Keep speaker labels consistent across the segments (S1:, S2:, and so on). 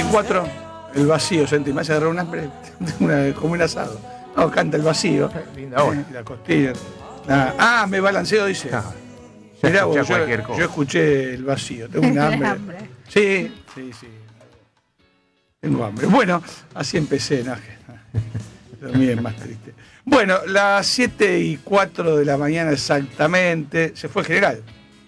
S1: 7:04, el vacío, sentí, me hace agarrar un hambre, como un asado. No, canta el vacío.
S2: Linda hora.
S1: La costilla. Me balanceo, dice. Mirá vos, yo escuché el vacío, tengo un hambre. Sí. Tengo hambre. Bueno, así empecé, ¿no? Dormí es más triste. Bueno, las 7:04 de la mañana exactamente, se fue el general.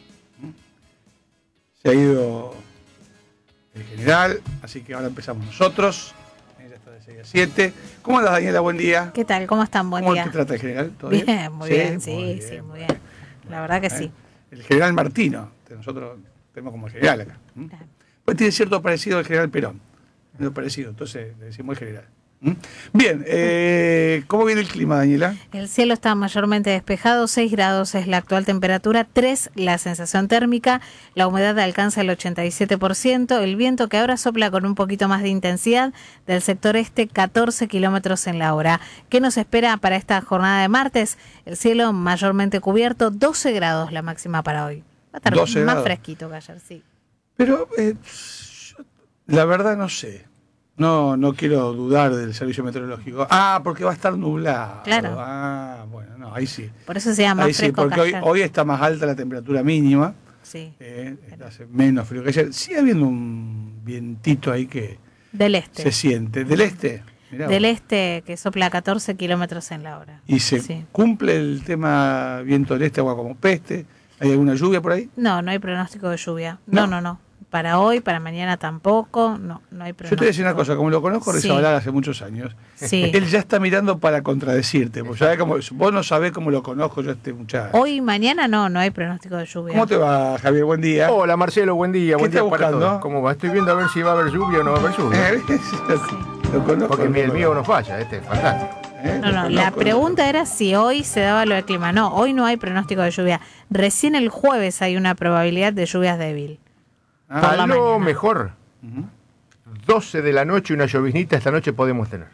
S1: Se ha ido el general, así que ahora empezamos nosotros. Ya está de 6 a 7. ¿Cómo andas, Daniela? Buen día.
S3: ¿Qué tal? ¿Cómo están? Buen
S1: ¿Cómo
S3: día.
S1: te trata el general? ¿Todo
S3: bien?
S1: bien,
S3: Muy bien, sí, muy bien. La verdad que sí.
S1: El general Martino, que nosotros tenemos como el general acá. Pues tiene cierto parecido al general Perón. No parecido, entonces le decimos el general. Bien, ¿cómo viene el clima, Daniela?
S3: El cielo está mayormente despejado, 6 grados es la actual temperatura, 3 la sensación térmica, la humedad alcanza el 87%, el viento que ahora sopla con un poquito más de intensidad del sector este, 14 kilómetros en la hora. ¿Qué nos espera para esta jornada de martes? El cielo mayormente cubierto, 12 grados la máxima para hoy. Va a estar más
S1: grados.
S3: Fresquito que ayer, sí.
S1: Pero la verdad no sé. No quiero dudar del servicio meteorológico. porque va a estar nublado.
S3: Claro.
S1: Bueno, no, ahí sí.
S3: Por eso se llama
S1: ahí
S3: fresco
S1: sí, porque
S3: que
S1: hoy está más alta la temperatura mínima.
S3: Sí.
S1: Hace menos frío que ayer. Sigue habiendo un vientito ahí que
S3: del este.
S1: Se siente. ¿Del este? Mirá
S3: del
S1: vos.
S3: este, que sopla a 14 kilómetros en la hora.
S1: ¿Y se cumple el tema viento del este, agua como peste? ¿Hay alguna lluvia por ahí?
S3: No hay pronóstico de lluvia. No. Para hoy, para mañana tampoco, no hay pronóstico.
S1: Yo te voy a decir una cosa, como lo conozco
S3: Sí.
S1: Rizabalaga hace muchos años,
S3: Sí.
S1: él ya está mirando para contradecirte, porque vos no sabés cómo lo conozco yo a este muchacho.
S3: Hoy y mañana no hay pronóstico de lluvia.
S1: ¿Cómo te va, Javier? Buen día.
S2: Hola Marcelo, buen día.
S1: ¿Qué
S2: Buen día
S1: estás
S2: para
S1: buscando?
S2: todos. ¿Cómo va? Estoy viendo a ver si va a haber lluvia o no va a haber lluvia.
S1: Lo conozco.
S2: Porque el mío no falla, este es fantástico.
S3: La pregunta era si hoy se daba lo del clima. No, hoy no hay pronóstico de lluvia. Recién el jueves hay una probabilidad de lluvias débil.
S2: A
S3: la
S2: lo
S3: mañana.
S2: mejor, 12 de la noche, una lloviznita esta noche podemos tener.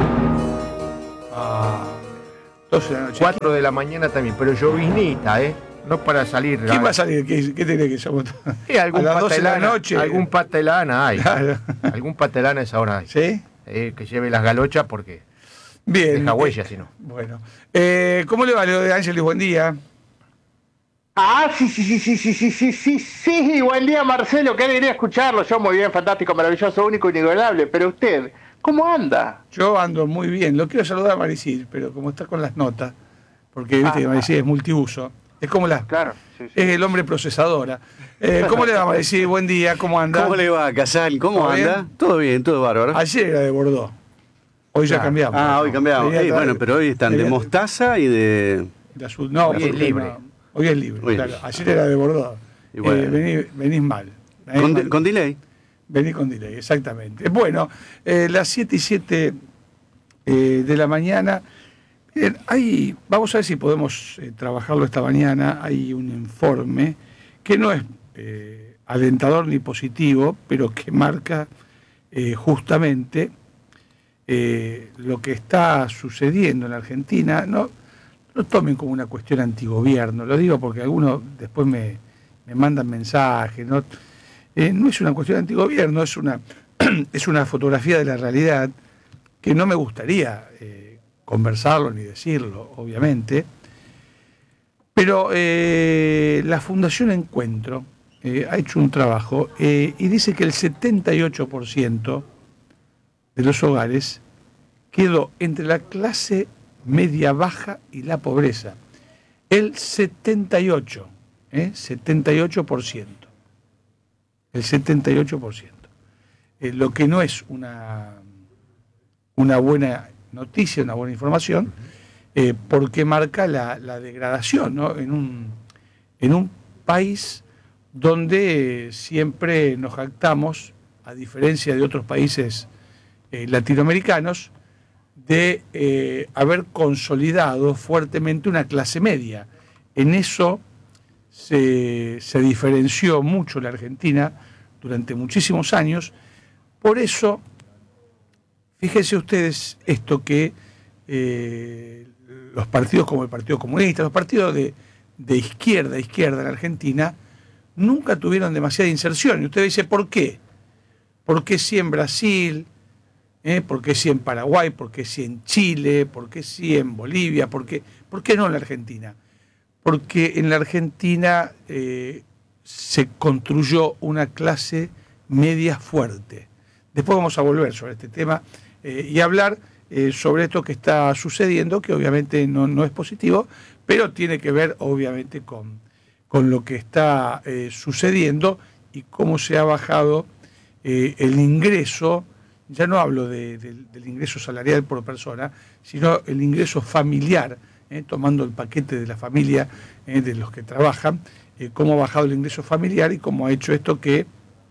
S1: 12 de la noche.
S2: 4 de la mañana también, pero lloviznita, no para salir.
S1: ¿Quién va a salir? ¿Qué tiene que somos?
S2: Algún
S1: a las 12 de la
S2: patelana,
S1: noche.
S2: Algún patelana hay.
S1: Claro.
S2: Algún patelana a esa hora hay.
S1: ¿Sí?
S2: Que lleve las galochas porque
S1: Bien.
S2: deja huellas, si no.
S1: Bueno. ¿Cómo le va, Leo de Ángeles? Buen día.
S4: Sí, buen día Marcelo, qué alegría escucharlo, yo muy bien, fantástico, maravilloso, único, inigualable, pero usted, ¿cómo anda?
S1: Yo ando muy bien, lo quiero saludar a Marisil, pero como está con las notas, porque viste que Marisil es multiuso, es como
S4: Claro,
S1: es el hombre procesadora. ¿Cómo le va, Marisil? Buen día, ¿cómo anda?
S5: ¿Cómo le va, Casal? ¿Cómo
S1: ¿Todo
S5: anda?
S1: bien?
S5: Todo bien, todo bárbaro.
S1: Ayer era de Bordeaux, hoy ya cambiamos.
S5: Hoy cambiamos. Bueno, pero hoy están de mostaza y de
S1: azul. No,
S2: hoy es libre.
S1: Hoy es libre,
S5: Hoy es
S1: claro.
S5: libre.
S1: Ayer era de Bordeaux.
S5: Y bueno.
S1: Venís mal.
S5: con delay.
S1: Vení con delay, exactamente. Bueno, las 7:07 de la mañana. Miren, vamos a ver si podemos trabajarlo esta mañana. Hay un informe que no es alentador ni positivo, pero que marca justamente lo que está sucediendo en la Argentina. No tomen como una cuestión antigobierno, lo digo porque algunos después me mandan mensajes. No es una cuestión antigobierno, es una fotografía de la realidad que no me gustaría conversarlo ni decirlo, obviamente, pero la Fundación Encuentro ha hecho un trabajo y dice que el 78% de los hogares quedó entre la clase media baja y la pobreza. El 78%. El 78%. Lo que no es una buena noticia, una buena información, porque marca la degradación, ¿no? En un país donde siempre nos jactamos, a diferencia de otros países latinoamericanos, de haber consolidado fuertemente una clase media. En eso se diferenció mucho la Argentina durante muchísimos años. Por eso, fíjense ustedes esto que los partidos como el Partido Comunista, los partidos de izquierda en la Argentina, nunca tuvieron demasiada inserción. Y usted dice, ¿por qué? ¿Por qué sí en Brasil? ¿Por qué sí en Paraguay? ¿Por qué sí en Chile? ¿Por qué sí en Bolivia? ¿Por qué no en la Argentina? Porque en la Argentina se construyó una clase media fuerte. Después vamos a volver sobre este tema y hablar sobre esto que está sucediendo, que obviamente no es positivo, pero tiene que ver obviamente con lo que está sucediendo y cómo se ha bajado el ingreso. Ya no hablo del ingreso salarial por persona, sino el ingreso familiar, tomando el paquete de la familia de los que trabajan, cómo ha bajado el ingreso familiar y cómo ha hecho esto que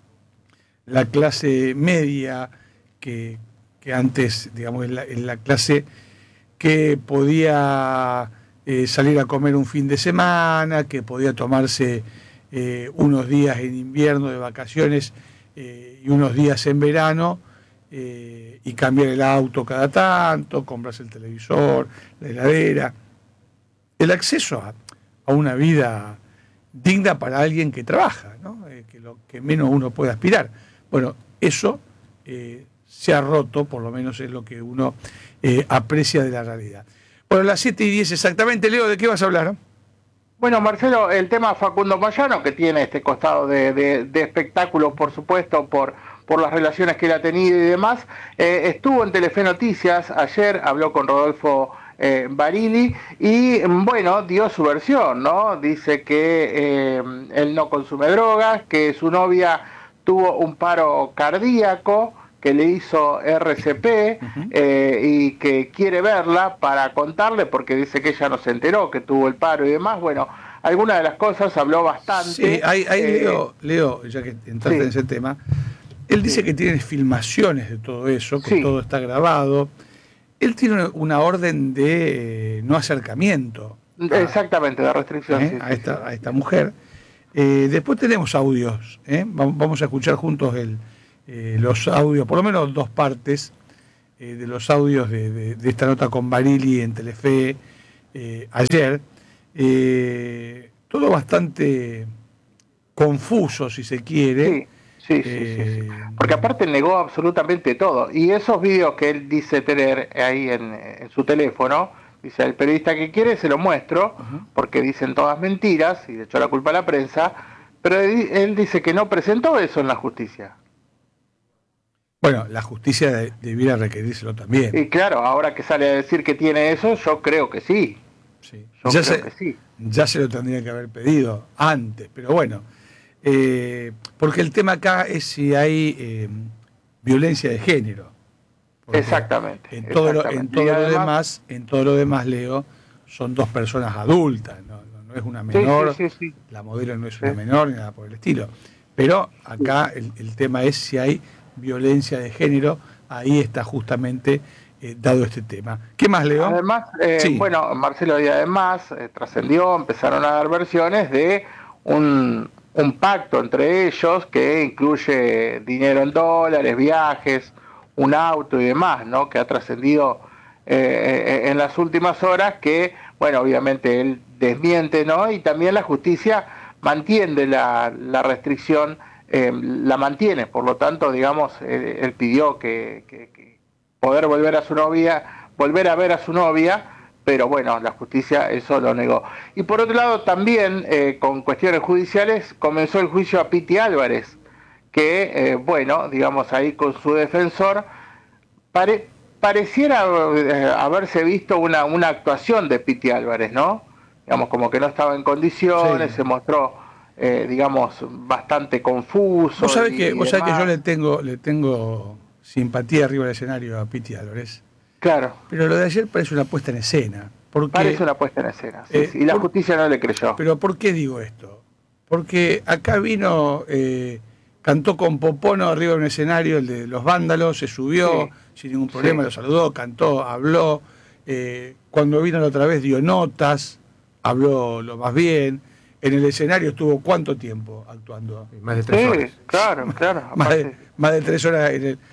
S1: la clase media, que antes, digamos, es la clase que podía salir a comer un fin de semana, que podía tomarse unos días en invierno de vacaciones y unos días en verano, y cambiar el auto cada tanto, comprarse el televisor, la heladera, el acceso a una vida digna para alguien que trabaja, ¿no? Que lo que menos uno puede aspirar. Bueno, eso se ha roto, por lo menos es lo que uno aprecia de la realidad. Bueno, las 7:10 exactamente. Leo, ¿de qué vas a hablar?
S4: Bueno, Marcelo, el tema Facundo Moyano, que tiene este costado de espectáculo, por supuesto, por las relaciones que él ha tenido y demás, estuvo en Telefe Noticias ayer, habló con Rodolfo Barili y, bueno, dio su versión, ¿no? Dice que él no consume drogas, que su novia tuvo un paro cardíaco, que le hizo RCP y que quiere verla para contarle, porque dice que ella no se enteró que tuvo el paro y demás. Bueno, algunas de las cosas habló bastante.
S1: Sí, ahí Leo, ya que entraste en ese tema, él dice que tiene filmaciones de todo eso, que todo está grabado. Él tiene una orden de no acercamiento.
S4: Exactamente, de restricción.
S1: A esta mujer. Después tenemos audios. Vamos a escuchar juntos los audios, por lo menos dos partes de los audios de esta nota con Barili en Telefe ayer. Todo bastante confuso, si se quiere.
S4: Sí. Porque aparte negó absolutamente todo. Y esos vídeos que él dice tener ahí en su teléfono, dice, el periodista que quiere se lo muestro, porque dicen todas mentiras y le echó la culpa a la prensa, pero él dice que no presentó eso en la justicia.
S1: Bueno, la justicia debiera requerírselo también.
S4: Y claro, ahora que sale a decir que tiene eso, yo creo que sí.
S1: Ya se lo tendría que haber pedido antes, pero bueno, porque el tema acá es si hay violencia de género. Porque
S4: exactamente.
S1: En todo lo demás, Leo, son dos personas adultas, no es una menor,
S4: sí.
S1: La modelo no es una menor ni nada por el estilo. Pero acá el tema es si hay violencia de género, ahí está justamente dado este tema. ¿Qué más, Leo?
S4: Además, bueno, Marcelo, y además trascendió, empezaron a dar versiones de un pacto entre ellos que incluye dinero en dólares, viajes, un auto y demás, ¿no? Que ha trascendido en las últimas horas, que, bueno, obviamente él desmiente, ¿no? Y también la justicia mantiene la restricción, la mantiene, por lo tanto, digamos, él pidió que poder volver a ver a su novia, pero bueno, la justicia eso lo negó. Y por otro lado, también con cuestiones judiciales, comenzó el juicio a Piti Álvarez, que, bueno, digamos, ahí con su defensor, pareciera haberse visto una actuación de Piti Álvarez, ¿no? Digamos, como que no estaba en condiciones, se mostró, digamos, bastante confuso.
S1: Vos sabés que yo le tengo simpatía arriba del escenario a Piti Álvarez.
S4: Claro.
S1: Pero lo de ayer parece una puesta en escena.
S4: Parece una puesta en escena, sí. Y la justicia no le creyó.
S1: Pero ¿por qué digo esto? Porque acá vino, cantó con Popono arriba de un escenario, el de Los Vándalos, se subió sin ningún problema, lo saludó, cantó, habló. Cuando vino la otra vez dio notas, habló lo más bien. En el escenario estuvo ¿cuánto tiempo actuando?
S2: Más de 3 horas.
S4: Claro.
S1: más de 3 horas en el...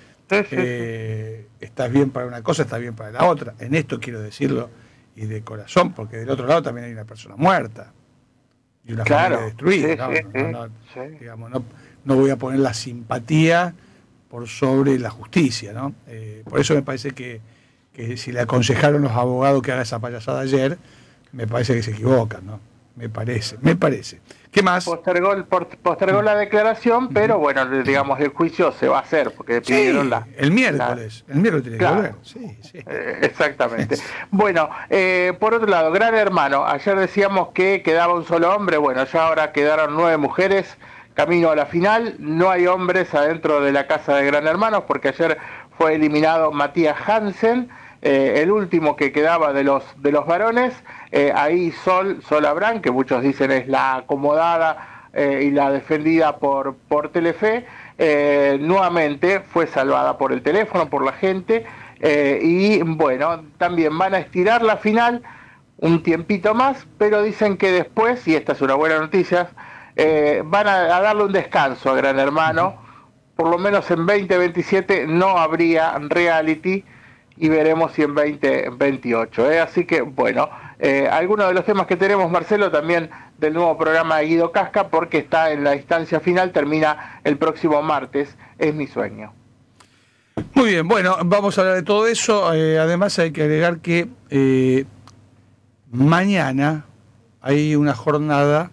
S1: Estás bien para una cosa, estás bien para la otra. En esto quiero decirlo y de corazón, porque del otro lado también hay una persona muerta y una familia destruida. Digamos, no voy a poner la simpatía por sobre la justicia, ¿no? Por eso me parece que si le aconsejaron los abogados que haga esa payasada ayer, me parece que se equivocan, ¿no? Me parece. ¿Qué más?
S4: Postergó la declaración, pero bueno, digamos, el juicio se va a hacer, porque pidieron
S1: el miércoles tiene que volver. Sí.
S4: Exactamente. Bueno, por otro lado, Gran Hermano, ayer decíamos que quedaba un solo hombre, bueno, ya ahora quedaron 9 mujeres, camino a la final, no hay hombres adentro de la casa de Gran Hermano, porque ayer fue eliminado Matías Hansen, el último que quedaba de los varones. Ahí Sol Abrán, que muchos dicen es la acomodada y la defendida por Telefe, nuevamente fue salvada por el teléfono, por la gente, y bueno, también van a estirar la final un tiempito más, pero dicen que después, y esta es una buena noticia, van a darle un descanso a Gran Hermano, por lo menos en 2027 no habría reality, y veremos si en 2028. Así que, bueno, algunos de los temas que tenemos, Marcelo, también del nuevo programa de Guido Casca, porque está en la instancia final, termina el próximo martes, Es mi sueño.
S1: Muy bien, bueno, vamos a hablar de todo eso. Además hay que agregar que mañana hay una jornada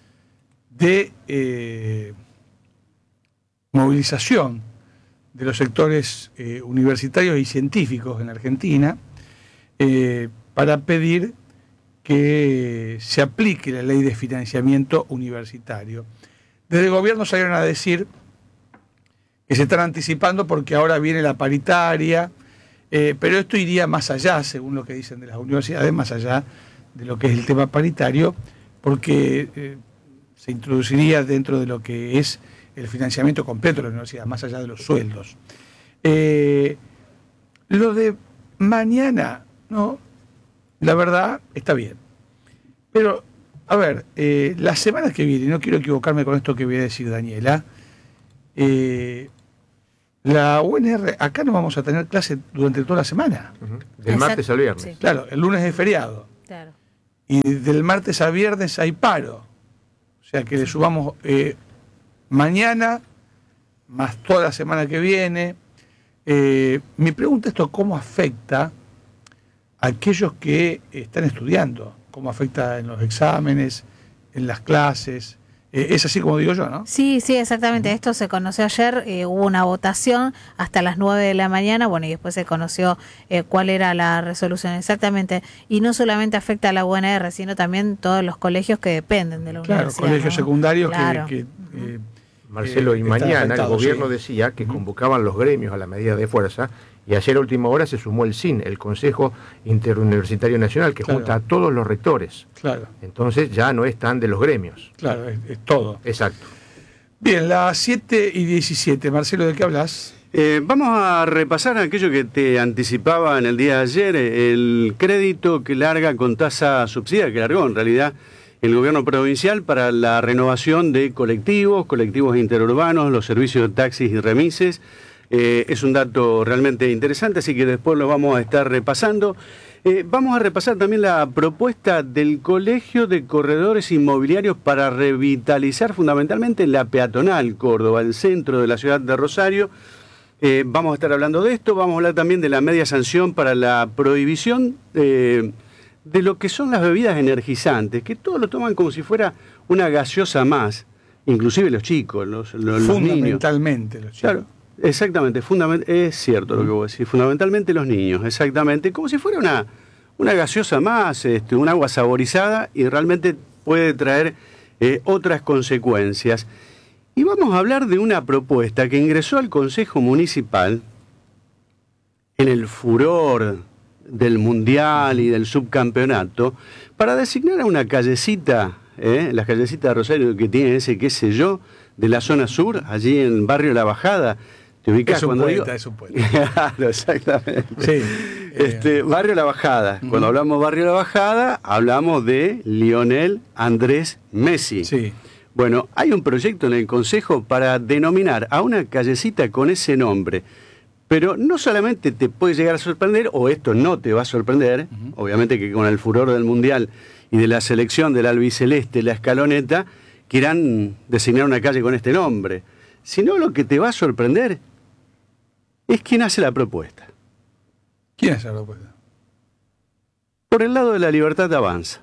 S1: de movilización de los sectores universitarios y científicos en Argentina para pedir que se aplique la ley de financiamiento universitario. Desde el gobierno salieron a decir que se están anticipando porque ahora viene la paritaria, pero esto iría más allá, según lo que dicen de las universidades, más allá de lo que es el tema paritario, porque se introduciría dentro de lo que es el financiamiento completo de la universidad, más allá de los sueldos. Lo de mañana, no, la verdad está bien. Pero, a ver, las semanas que vienen, no quiero equivocarme con esto que voy a decir Daniela, la UNR, acá no vamos a tener clase durante toda la semana.
S2: Del martes al viernes.
S3: Sí.
S1: Claro, el lunes es feriado.
S3: Claro.
S1: Y del martes a viernes hay paro. O sea que le subamos mañana, más toda la semana que viene. Mi pregunta es cómo afecta a aquellos que están estudiando, cómo afecta en los exámenes, en las clases. Es así como digo yo, ¿no?
S3: Sí, exactamente. Esto se conoció ayer, hubo una votación hasta las 9 de la mañana, bueno, y después se conoció cuál era la resolución exactamente. Y no solamente afecta a la UNR, sino también todos los colegios que dependen de la universidad.
S1: Claro, colegios secundarios
S3: Claro.
S1: que
S2: Marcelo, y
S1: está
S2: mañana
S1: afectado,
S2: el gobierno
S1: sí.
S2: decía que convocaban los gremios a la medida de fuerza, y ayer a última hora se sumó el CIN, el Consejo Interuniversitario Nacional, que
S1: Claro.
S2: junta a todos los rectores.
S1: Claro,
S2: Entonces ya no es tan de los gremios.
S1: claro, es todo.
S2: Exacto.
S1: Bien, las 7:17. Marcelo, ¿de qué hablas?
S5: Vamos a repasar aquello que te anticipaba en el día de ayer, el crédito que larga con tasa subsidiada, que largó en realidad el gobierno provincial para la renovación de colectivos interurbanos, los servicios de taxis y remises. Es un dato realmente interesante, así que después lo vamos a estar repasando. Vamos a repasar también la propuesta del Colegio de Corredores Inmobiliarios para revitalizar fundamentalmente la peatonal Córdoba, el centro de la ciudad de Rosario. Vamos a estar hablando de esto, vamos a hablar también de la media sanción para la prohibición de lo que son las bebidas energizantes, que todos lo toman como si fuera una gaseosa más, inclusive los chicos, los niños.
S1: Fundamentalmente los chicos.
S5: Claro, exactamente, es cierto lo que vos decís, fundamentalmente los niños, exactamente, como si fuera una gaseosa más, un agua saborizada, y realmente puede traer otras consecuencias. Y vamos a hablar de una propuesta que ingresó al Consejo Municipal en el furor del Mundial y del subcampeonato, para designar a una callecita, la callecita de Rosario que tiene ese qué sé yo, de la zona sur, allí en Barrio La Bajada. ¿Te ubicás
S1: Es un
S5: cuando
S1: poeta,
S5: digo?
S1: es un poeta.
S5: Claro, exactamente.
S1: Sí.
S5: Barrio La Bajada. Cuando hablamos Barrio La Bajada, hablamos de Lionel Andrés Messi.
S1: Sí.
S5: Bueno, hay un proyecto en el Consejo para denominar a una callecita con ese nombre. Pero no solamente te puede llegar a sorprender, o esto no te va a sorprender, obviamente que con el furor del Mundial y de la selección del albiceleste, la Escaloneta, quieran designar una calle con este nombre, sino lo que te va a sorprender es quien hace la propuesta.
S1: ¿Quién es la propuesta?
S5: Por el lado de la Libertad Avanza.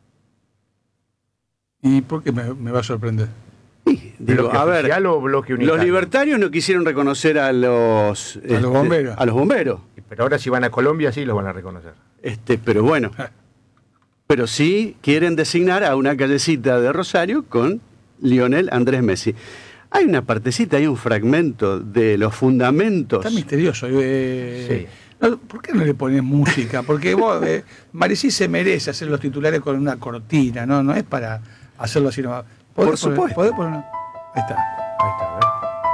S1: ¿Y por qué me va a sorprender?
S5: Sí, digo,
S2: ¿Bloque
S5: a ver,
S2: oficial o bloque unitario?
S5: los libertarios no quisieron reconocer a los
S1: bomberos.
S5: A los bomberos.
S2: Pero ahora si van a Colombia sí los van a reconocer.
S5: Pero bueno. Pero sí quieren designar a una callecita de Rosario con Lionel Andrés Messi. Hay una partecita, hay un fragmento de los fundamentos.
S1: Está misterioso.
S2: Sí.
S1: No, ¿por qué no le pones música? Porque vos, Maricí se merece hacer los titulares con una cortina, ¿no? No es para hacerlo así nomás.
S5: Por supuesto.
S1: ¿Podés poner una? Ahí está.
S2: Ahí está, a ver.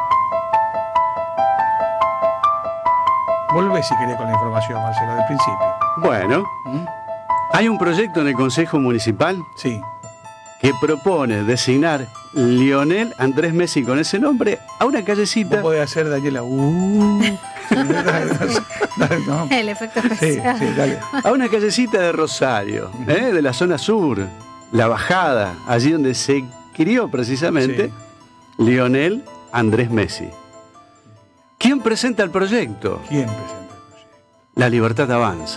S1: Volvé si querés con la información, Marcelo, del principio.
S5: Bueno,
S1: ¿Mm?
S5: hay un proyecto en el Consejo Municipal
S1: Sí.
S5: que propone designar Lionel Andrés Messi con ese nombre a una
S1: Vos
S5: callecita.
S1: podés hacer, Daniela. Dale, no.
S3: El efecto
S1: Sí,
S3: especial.
S1: sí, dale.
S5: A una callecita de Rosario, de la zona sur, la Bajada, allí donde se crió precisamente Lionel Andrés Messi. ¿Quién presenta el proyecto?
S1: ¿Quién presenta el proyecto?
S5: La Libertad Avanza.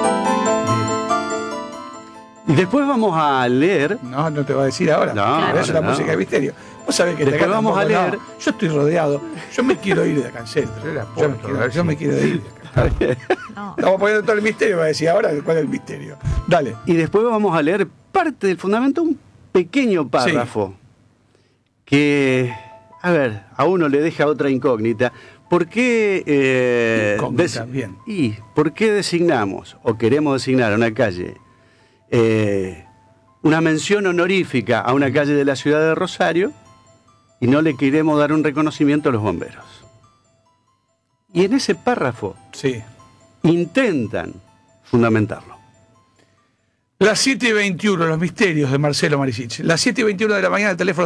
S1: Bien.
S5: Y después vamos a leer.
S1: No te va a decir ahora.
S5: No,
S1: Pero es una
S5: no.
S1: música de misterio. Vos sabés que
S5: Después
S1: acá
S5: vamos a
S1: tampoco,
S5: leer.
S1: no. Yo estoy rodeado. Yo me quiero ir de acá al centro.
S2: Yo la aporto, a ver
S1: Yo
S2: si-
S1: me quiero ir de acá.
S3: No.
S1: Estamos poniendo todo el misterio. Va a decir ahora cuál es el misterio. Dale.
S5: Y después vamos a leer parte del fundamento, un pequeño párrafo. Que, a ver, a uno le deja otra incógnita. ¿Por qué,
S1: Incógnita, bien.
S5: ¿Y por qué designamos o queremos designar a una calle una mención honorífica a una calle de la ciudad de Rosario y no le queremos dar un reconocimiento a los bomberos? Y en ese párrafo
S1: Sí.
S5: intentan fundamentarlo.
S1: Las 7:21, los misterios de Marcelo Marisich. Las 7:21 de la mañana, el teléfono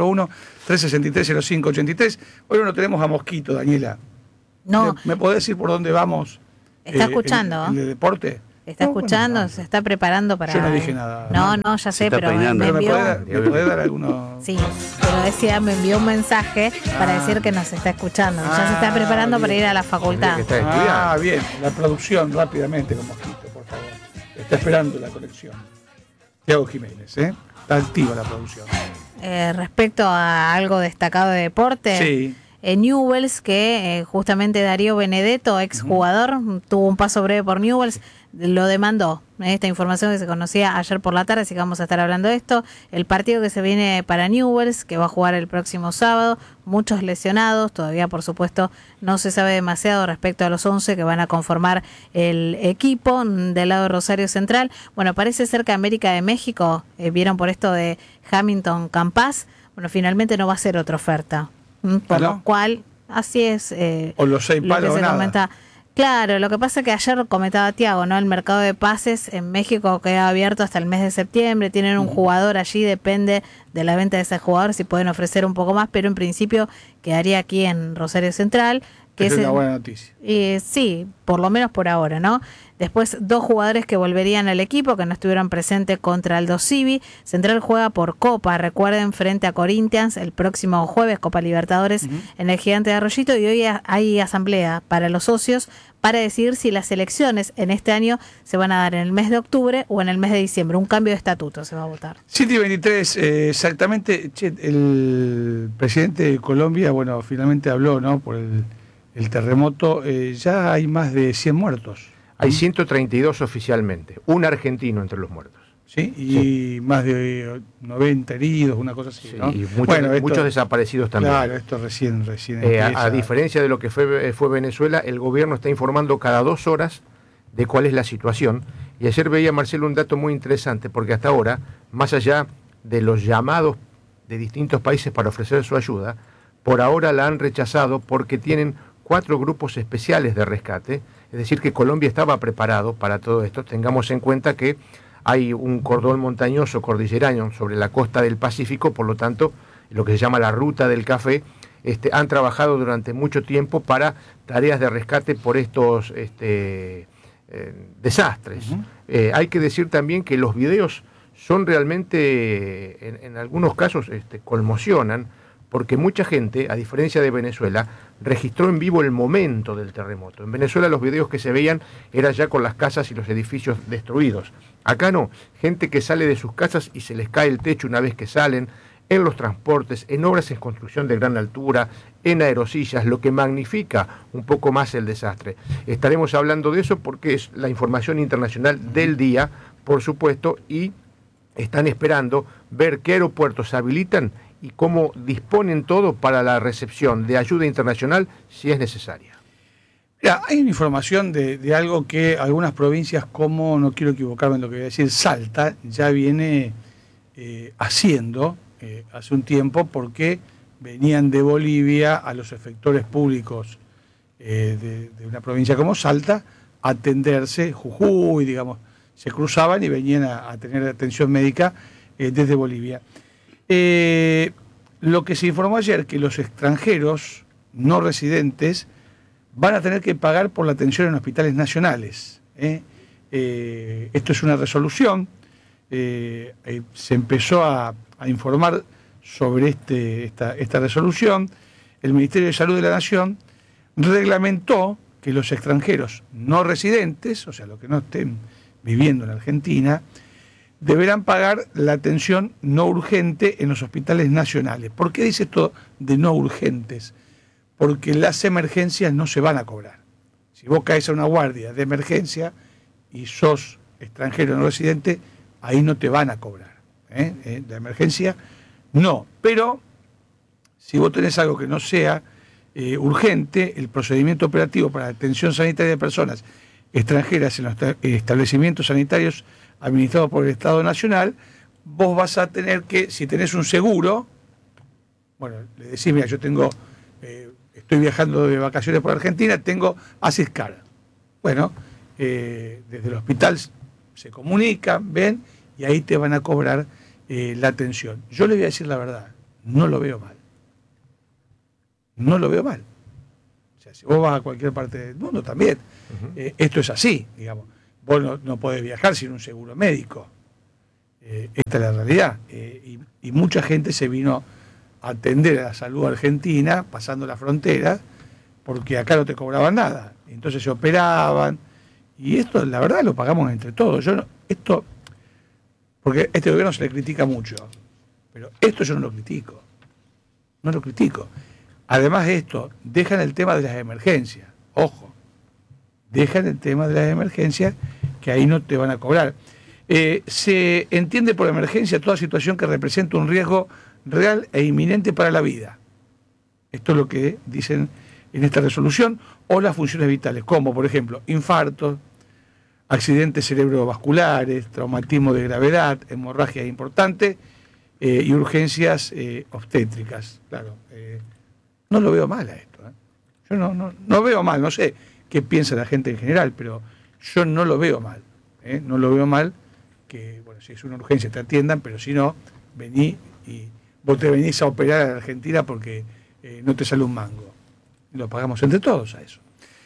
S1: 341-363-0583. Hoy no tenemos a Mosquito, Daniela.
S3: No,
S1: ¿Me podés decir por dónde vamos?
S3: Está escuchando.
S1: ¿El de deporte?
S3: está
S1: No, bueno,
S3: escuchando,
S1: no.
S3: se está preparando para...
S1: Yo no dije nada.
S3: No, ya
S5: Se
S3: sé,
S5: está
S3: pero
S5: peinando.
S3: me
S1: Pero
S3: envió...
S1: ¿me podés dar alguno?
S3: Sí, pero decía, me envió un mensaje para decir que nos está escuchando. Ya se está preparando para ir a la facultad.
S2: Que está estudiando.
S1: Ah, bien. La producción, rápidamente con Mosquito, por favor. Está esperando la conexión. Thiago Jiménez, ¿eh? Está activa la producción.
S3: Respecto a algo destacado de deporte,
S1: Sí.
S3: Newell's, que justamente Darío Benedetto, exjugador, tuvo un paso breve por Newell's, lo demandó. Esta información que se conocía ayer por la tarde, así que vamos a estar hablando de esto. El partido que se viene para Newell's, que va a jugar el próximo sábado, muchos lesionados, todavía por supuesto no se sabe demasiado respecto a los 11 que van a conformar el equipo del lado de Rosario Central. Bueno, parece ser que América de México, vieron por esto de Hamilton Campas, bueno, finalmente no va a ser otra oferta. Por
S1: ¿no?
S3: lo cual, así es
S1: O los 6
S3: lo que
S1: palos o
S3: se
S1: nada.
S3: comenta. Claro, lo que pasa es que ayer comentaba Tiago, ¿no? El mercado de pases en México queda abierto hasta el mes de septiembre, tienen un jugador allí, depende de la venta de ese jugador, si pueden ofrecer un poco más, pero en principio quedaría aquí en Rosario Central. Que
S1: Es
S3: es
S1: una
S3: el-
S1: buena noticia.
S3: sí, por lo menos por ahora, ¿no? Después, 2 jugadores que volverían al equipo, que no estuvieron presentes contra Aldo Civi. Central juega por Copa, recuerden, frente a Corinthians el próximo jueves, Copa Libertadores, en el Gigante de Arroyito. Y hoy hay asamblea para los socios para decidir si las elecciones en este año se van a dar en el mes de octubre o en el mes de diciembre. Un cambio de estatuto se va a votar.
S1: 7:23, exactamente. Che, el presidente de Colombia, bueno, finalmente habló, ¿no? Por el terremoto. Ya hay más de 100 muertos.
S2: Hay 132 oficialmente, un argentino entre los muertos.
S1: ¿Sí? Y más de 90 heridos, una cosa así,
S2: Sí,
S1: ¿no?
S2: y muchos,
S1: Bueno, esto-
S2: muchos desaparecidos también.
S1: Claro, esto recién
S2: A diferencia de lo que fue Venezuela, el gobierno está informando cada 2 horas de cuál es la situación. Y ayer veía, Marcelo, un dato muy interesante, porque hasta ahora, más allá de los llamados de distintos países para ofrecer su ayuda, por ahora la han rechazado porque tienen 4 grupos especiales de rescate. Es decir, que Colombia estaba preparado para todo esto. Tengamos en cuenta que hay un cordón montañoso cordillerano sobre la costa del Pacífico, por lo tanto, lo que se llama la ruta del café, han trabajado durante mucho tiempo para tareas de rescate por estos desastres. Hay que decir también que los videos son realmente, en algunos casos, conmocionan, porque mucha gente, a diferencia de Venezuela, registró en vivo el momento del terremoto. En Venezuela los videos que se veían eran ya con las casas y los edificios destruidos. Acá no, gente que sale de sus casas y se les cae el techo una vez que salen, en los transportes, en obras en construcción de gran altura, en aerosillas, lo que magnifica un poco más el desastre. Estaremos hablando de eso porque es la información internacional del día, por supuesto, y están esperando ver qué aeropuertos se habilitan y cómo disponen todo para la recepción de ayuda internacional si es necesaria.
S1: Mira, hay una información de algo que algunas provincias, como, no quiero equivocarme en lo que voy a decir, Salta, ya viene haciendo hace un tiempo, porque venían de Bolivia a los efectores públicos de una provincia como Salta a atenderse, Jujuy, digamos, se cruzaban y venían a tener atención médica desde Bolivia. Lo que se informó ayer, que los extranjeros no residentes van a tener que pagar por la atención en hospitales nacionales. Esto es una resolución. Se empezó a informar sobre esta resolución. El Ministerio de Salud de la Nación reglamentó que los extranjeros no residentes, o sea, los que no estén viviendo en Argentina, deberán pagar la atención no urgente en los hospitales nacionales. ¿Por qué dice esto de no urgentes? Porque las emergencias no se van a cobrar. Si vos caes a una guardia de emergencia y sos extranjero no residente, ahí no te van a cobrar. La emergencia no. Pero si vos tenés algo que no sea urgente, el procedimiento operativo para la atención sanitaria de personas extranjeras en los establecimientos sanitarios administrados por el Estado Nacional, vos vas a tener que, si tenés un seguro, bueno, le decís, mira, yo tengo, estoy viajando de vacaciones por Argentina, tengo Asiscar. Bueno, desde el hospital se comunican, ven, y ahí te van a cobrar la atención. Yo le voy a decir la verdad, no lo veo mal. No lo veo mal. O sea, si vos vas a cualquier parte del mundo también, esto es así, digamos. Vos no podés viajar sin un seguro médico. Esta es la realidad. Y mucha gente se vino a atender a la salud argentina, pasando la frontera, porque acá no te cobraban nada. Entonces se operaban. Y esto, la verdad, lo pagamos entre todos. Porque a este gobierno se le critica mucho. Pero esto yo no lo critico. No lo critico. Además de esto, dejan el tema de las emergencias. Ojo. Dejan el tema de las emergencias, que ahí no te van a cobrar. Se entiende por emergencia toda situación que representa un riesgo real e inminente para la vida. Esto es lo que dicen en esta resolución. O las funciones vitales, como por ejemplo infartos, accidentes cerebrovasculares, traumatismo de gravedad, hemorragias importantes y urgencias obstétricas. Claro, no lo veo mal a esto. Yo no veo mal, no sé qué piensa la gente en general, pero yo no lo veo mal. No lo veo mal que, bueno, si es una urgencia te atiendan, pero si no, vení y vos te venís a operar a la Argentina porque no te sale un mango. Lo pagamos entre todos a eso.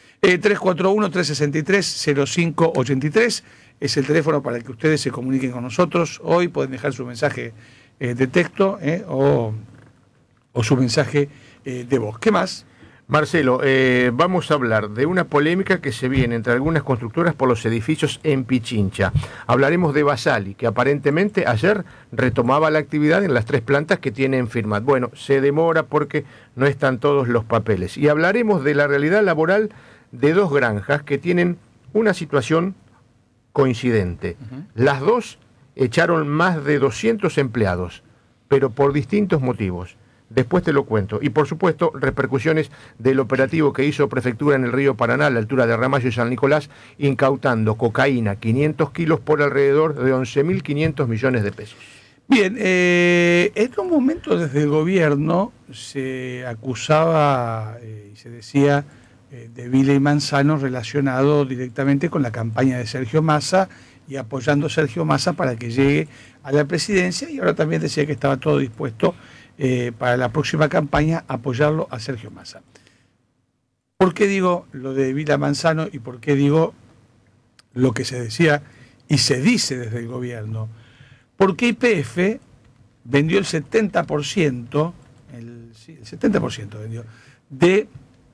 S1: 341-363-0583 es el teléfono para que ustedes se comuniquen con nosotros. Hoy pueden dejar su mensaje de texto o su mensaje de voz. ¿Qué más?
S2: Marcelo, vamos a hablar de una polémica que se viene entre algunas constructoras por los edificios en Pichincha. Hablaremos de Basali, que aparentemente ayer retomaba la actividad en las 3 plantas que tiene en Firmat. Bueno, se demora porque no están todos los papeles. Y hablaremos de la realidad laboral de 2 granjas que tienen una situación coincidente. Las 2 echaron más de 200 empleados, pero por distintos motivos. Después te lo cuento. Y por supuesto, repercusiones del operativo que hizo Prefectura en el río Paraná, a la altura de Ramallo y San Nicolás, incautando cocaína, 500 kilos por alrededor de 11.500 millones de pesos.
S1: Bien, en un momento desde el gobierno se acusaba y se decía de Vila y Manzano relacionado directamente con la campaña de Sergio Massa y apoyando a Sergio Massa para que llegue a la presidencia, y ahora también decía que estaba todo dispuesto para la próxima campaña apoyarlo a Sergio Massa. ¿Por qué digo lo de Vila Manzano y por qué digo lo que se decía y se dice desde el gobierno? Porque YPF vendió el 70% el 70% vendió, de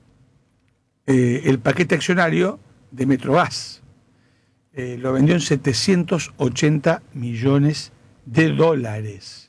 S1: el paquete accionario de Metrogas. Lo vendió en 780 millones de dólares.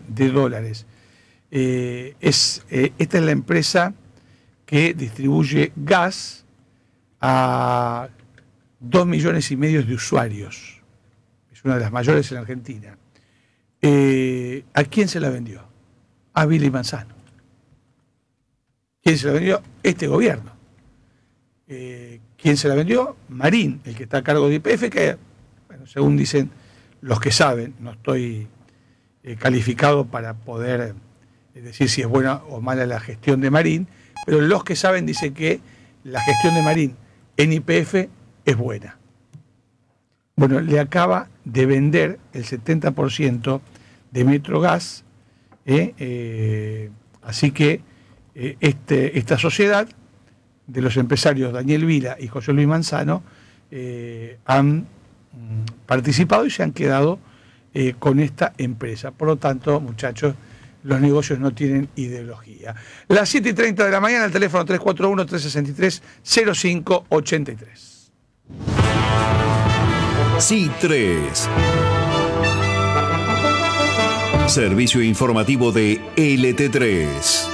S1: Esta es la empresa que distribuye gas a 2,5 millones de usuarios. Es una de las mayores en Argentina. ¿A quién se la vendió? A Billy Manzano. ¿Quién se la vendió? Este gobierno. ¿Quién se la vendió? Marín, el que está a cargo de YPF, que, bueno, según dicen los que saben, no estoy calificado para poder decir si es buena o mala la gestión de Marín, pero los que saben dicen que la gestión de Marín en YPF es buena. Bueno, le acaba de vender el 70% de Metrogas, así que esta sociedad de los empresarios Daniel Vila y José Luis Manzano han participado y se han quedado con esta empresa. Por lo tanto, muchachos, los negocios no tienen ideología. Las 7:30 de la mañana, el teléfono 341-363-0583.
S6: C3. Servicio informativo de LT3.